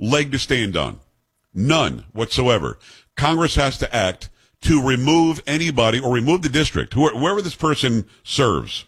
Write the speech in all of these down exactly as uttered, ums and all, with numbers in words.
leg to stand on. None whatsoever. Congress has to act to remove anybody or remove the district, whoever this person serves.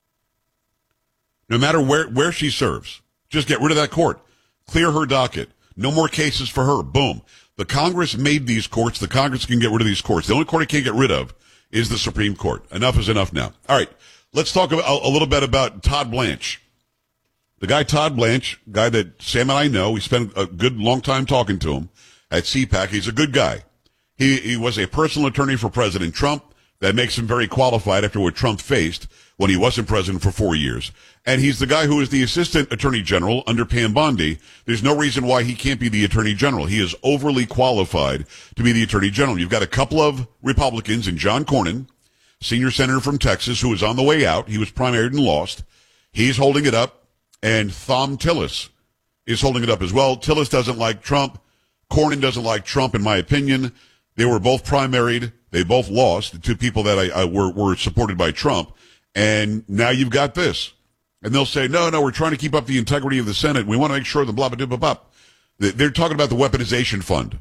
No matter where, where she serves. Just get rid of that court. Clear her docket. No more cases for her. Boom. The Congress made these courts. The Congress can get rid of these courts. The only court it can't get rid of is the Supreme Court. Enough is enough now. All right. Let's talk about, a, a little bit about Todd Blanche. The guy Todd Blanche, guy that Sam and I know, we spent a good long time talking to him at C PAC. He's a good guy. He, he was a personal attorney for President Trump. That makes him very qualified after what Trump faced when he wasn't president for four years. And he's the guy who is the assistant attorney general under Pam Bondi. There's no reason why he can't be the attorney general. He is overly qualified to be the attorney general. You've got a couple of Republicans in John Cornyn, senior senator from Texas, who is on the way out. He was primaried and lost. He's holding it up. And Thom Tillis is holding it up as well. Tillis doesn't like Trump. Cornyn doesn't like Trump, in my opinion. They were both primaried. They both lost. The two people that I, I were, were supported by Trump. And now you've got this. And they'll say, no, no, we're trying to keep up the integrity of the Senate. We want to make sure the blah, blah, blah, blah, blah. They're talking about the weaponization fund.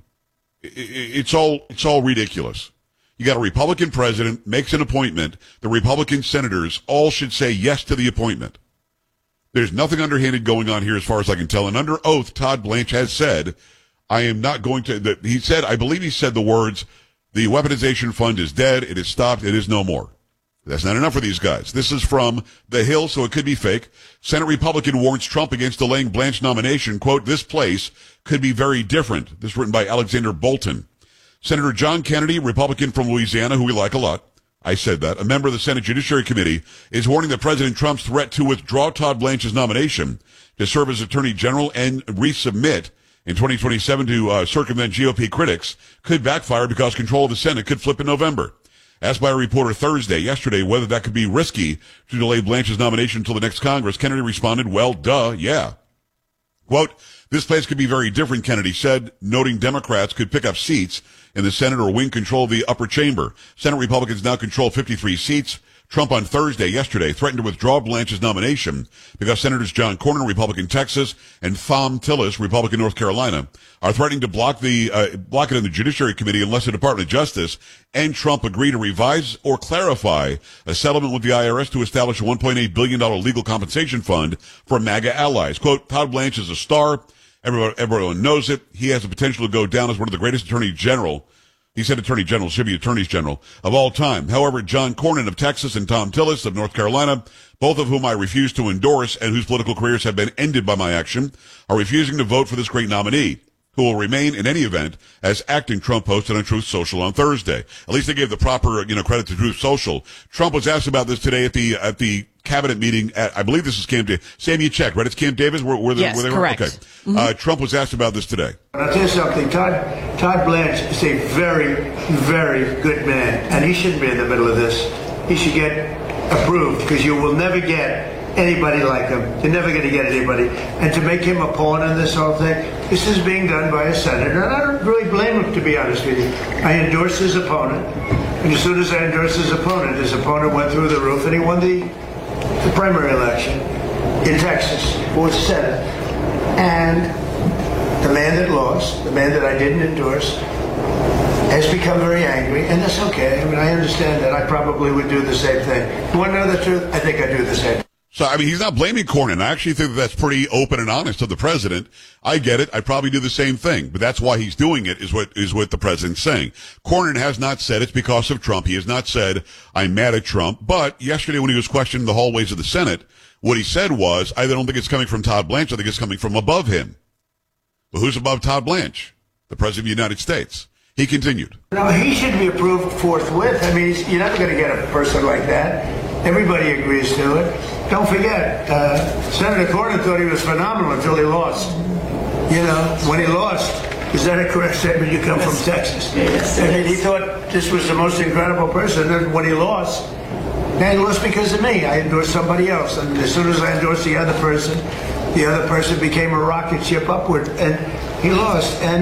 It's all, it's all ridiculous. You got a Republican president, makes an appointment. The Republican senators all should say yes to the appointment. There's nothing underhanded going on here as far as I can tell. And under oath, Todd Blanche has said, I am not going to, that he said, I believe he said the words, the weaponization fund is dead. It is stopped. It is no more. That's not enough for these guys. This is from The Hill, so it could be fake. Senate Republican warns Trump against delaying Blanche nomination. Quote, this place could be very different. This is written by Alexander Bolton. Senator John Kennedy, Republican from Louisiana, who we like a lot. I said that. A member of the Senate Judiciary Committee is warning that President Trump's threat to withdraw Todd Blanche's nomination to serve as Attorney General and resubmit in twenty twenty-seven to uh, circumvent G O P critics could backfire because control of the Senate could flip in November. Asked by a reporter Thursday, yesterday, whether that could be risky to delay Blanche's nomination until the next Congress, Kennedy responded, well, duh, yeah. Quote, this place could be very different, Kennedy said, noting Democrats could pick up seats in the Senate or win control of the upper chamber. Senate Republicans now control fifty-three seats. Trump on Thursday, yesterday, threatened to withdraw Blanche's nomination because Senators John Cornyn, Republican Texas, and Thom Tillis, Republican North Carolina, are threatening to block the uh, block it in the Judiciary Committee unless the Department of Justice and Trump agree to revise or clarify a settlement with the I R S to establish a one point eight billion dollars legal compensation fund for MAGA allies. Quote, Todd Blanche is a star. Everyone, everyone knows it. He has the potential to go down as one of the greatest attorney general. He said attorney general, should be attorneys general of all time. However, John Cornyn of Texas and Thom Tillis of North Carolina, both of whom I refuse to endorse and whose political careers have been ended by my action, are refusing to vote for this great nominee, who will remain in any event as acting, Trump posted on Truth Social on Thursday. At least they gave the proper, you know, credit to Truth Social. Trump was asked about this today at the at the cabinet meeting at, I believe this is Camp David. Sam, you checked, right? It's Camp Davis? Where, where they, yes, where they correct. Were? Okay. Mm-hmm. Uh, Trump was asked about this today. I'll tell you something. Todd, Todd Blanche is a very, very good man, and he shouldn't be in the middle of this. He should get approved, because you will never get anybody like him. You're never going to get anybody. And to make him a pawn in this whole thing, this is being done by a senator, and I don't really blame him, to be honest with you. I endorse his opponent, and as soon as I endorsed his opponent, his opponent went through the roof, and he won the, the primary election in Texas for the Senate. And the man that lost, the man that I didn't endorse, has become very angry, and that's okay. I mean, I understand that. I probably would do the same thing. You want to know the truth? I think I'd do the same. So, I mean, he's not blaming Cornyn. I actually think that that's pretty open and honest of the president. I get it. I'd probably do the same thing. But that's why he's doing it, is what is what the president's saying. Cornyn has not said it's because of Trump. He has not said, I'm mad at Trump. But yesterday when he was questioned in the hallways of the Senate, what he said was, I don't think it's coming from Todd Blanche. I think it's coming from above him. But who's above Todd Blanche? The President of the United States. He continued. No, he should be approved forthwith. I mean, you're never going to get a person like that. Everybody agrees to it. Don't forget, uh, Senator Cornyn thought he was phenomenal until he lost. You know, when he lost, is that a correct statement? You come from Texas. Yes, I mean, he thought this was the most incredible person. And when he lost, and he lost because of me. I endorsed somebody else. And as soon as I endorsed the other person, the other person became a rocket ship upward. And he lost. And,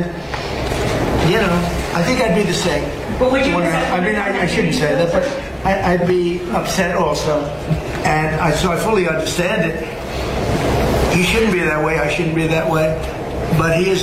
you know, I think I'd be the same. But would you? When I, I mean, I, I shouldn't say that, but I, I'd be upset also. And I, so I fully understand it. He shouldn't be that way. I shouldn't be that way. But he is